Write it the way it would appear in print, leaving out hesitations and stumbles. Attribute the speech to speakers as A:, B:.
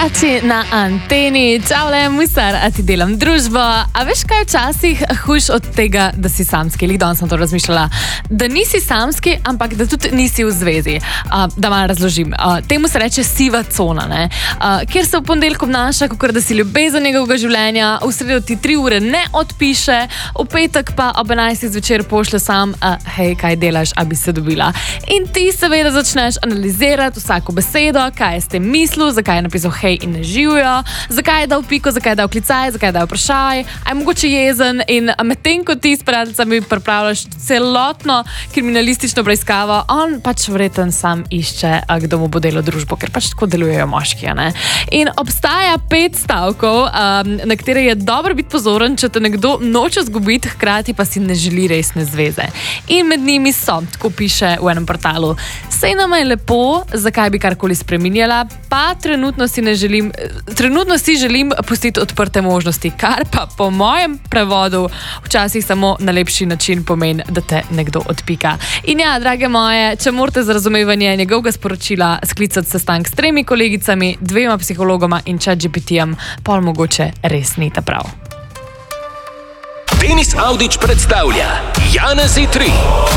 A: Drugače na anteni. Čaule, musar, a ti delam družbo. A veš, kaj je včasih hujš od tega, da si samski? Danes sem to razmišljala. Da nisi samski, ampak da tudi nisi v zvezi. Da malo razložim. Temu se reče siva cona, ne? Kjer se v ponedeljek obnaša, kakor da si ljubezen njegovega življenja, v sredo ti 3 ure ne odpiše, v petek pa ob 11 zvečer pošlje sam, hej, kaj delaš, a bi se dobila. In ti seveda začneš analizirati vsako besedo, kaj je s tem mislil, zakaj je napisal hej in ne živijo, zakaj je dal piko, zakaj je dal klicaj, zakaj je dal vprašaj, a je mogoče jezen, in medtem ko ti s prijateljicami pripravljaš celotno kriminalistično preiskavo, on pač verjetno sam išče, kdo mu bo delal družbo, ker pač tako delujejo moški, ne? In obstaja 5 stavkov, na katere je dobro biti pozoren, če te nekdo noče zgubiti, hkrati pa si ne želi resne zveze. In med njimi so, tako piše v enem portalu: sej nama je lepo, zakaj bi karkoli spreminjala, pa trenutno si želim pustiti odprte možnosti, kar pa po mojem prevodu včasih samo na lepši način pomeni, da te nekdo odpika. In ja, drage moje, če morate za razumevanje njegovega sporočila sklicati sestanek s 3 kolegicami, 2 psihologoma in ChatGPT-jem, pol mogoče res ni ta prav.
B: Denis Avdić predstavlja Janezi 3.